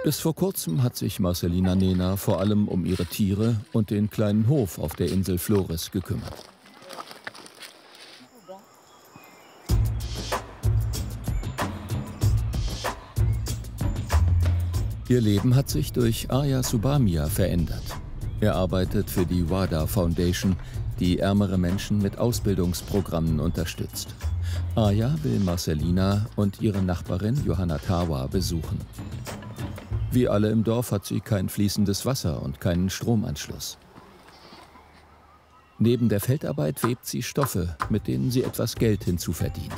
Bis vor kurzem hat sich Marcelina Nena vor allem um ihre Tiere und den kleinen Hof auf der Insel Flores gekümmert. Ihr Leben hat sich durch Arya Subamia verändert. Er arbeitet für die WADA Foundation, die ärmere Menschen mit Ausbildungsprogrammen unterstützt. Arya will Marcelina und ihre Nachbarin Johanna Tawa besuchen. Wie alle im Dorf hat sie kein fließendes Wasser und keinen Stromanschluss. Neben der Feldarbeit webt sie Stoffe, mit denen sie etwas Geld hinzuverdient.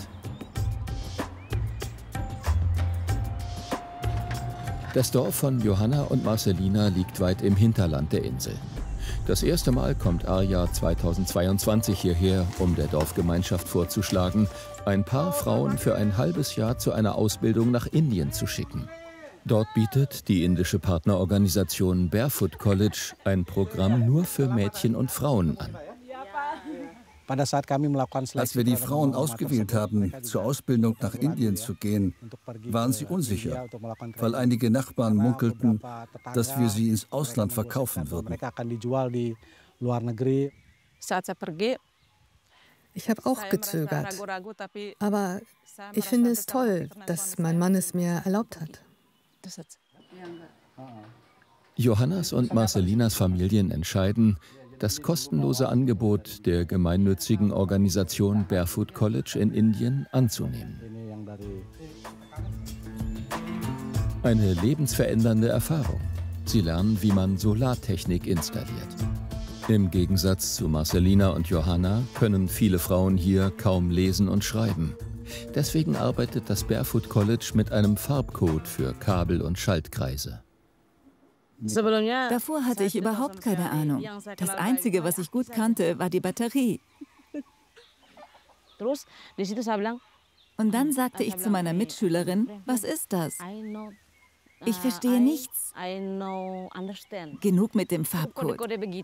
Das Dorf von Johanna und Marcelina liegt weit im Hinterland der Insel. Das erste Mal kommt Arya 2022 hierher, um der Dorfgemeinschaft vorzuschlagen, ein paar Frauen für ein halbes Jahr zu einer Ausbildung nach Indien zu schicken. Dort bietet die indische Partnerorganisation Barefoot College ein Programm nur für Mädchen und Frauen an. Als wir die Frauen ausgewählt haben, zur Ausbildung nach Indien zu gehen, waren sie unsicher, weil einige Nachbarn munkelten, dass wir sie ins Ausland verkaufen würden. Ich habe auch gezögert, aber ich finde es toll, dass mein Mann es mir erlaubt hat. Johannas und Marcelinas Familien entscheiden, das kostenlose Angebot der gemeinnützigen Organisation Barefoot College in Indien anzunehmen. Eine lebensverändernde Erfahrung. Sie lernen, wie man Solartechnik installiert. Im Gegensatz zu Marcelina und Johanna können viele Frauen hier kaum lesen und schreiben. Deswegen arbeitet das Barefoot College mit einem Farbcode für Kabel und Schaltkreise. Davor hatte ich überhaupt keine Ahnung. Das Einzige, was ich gut kannte, war die Batterie. Und dann sagte ich zu meiner Mitschülerin, was ist das? Ich verstehe nichts. Genug mit dem Farbcode.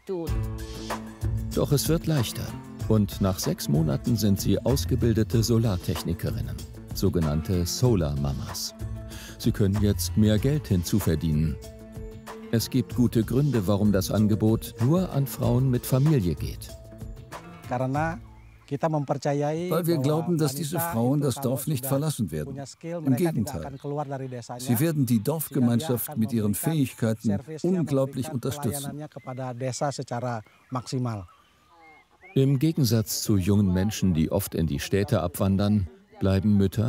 Doch es wird leichter. Und nach 6 Monaten sind sie ausgebildete Solartechnikerinnen, sogenannte Solar Mamas. Sie können jetzt mehr Geld hinzuverdienen. Es gibt gute Gründe, warum das Angebot nur an Frauen mit Familie geht. Weil wir glauben, dass diese Frauen das Dorf nicht verlassen werden. Im Gegenteil. Sie werden die Dorfgemeinschaft mit ihren Fähigkeiten unglaublich unterstützen. Im Gegensatz zu jungen Menschen, die oft in die Städte abwandern, bleiben Mütter